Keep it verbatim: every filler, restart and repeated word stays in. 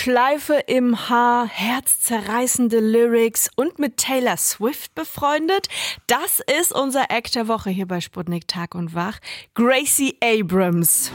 Schleife im Haar, herzzerreißende Lyrics und mit Taylor Swift befreundet? Das ist unser Act der Woche hier bei Sputnik Tag und Wach. Gracie Abrams.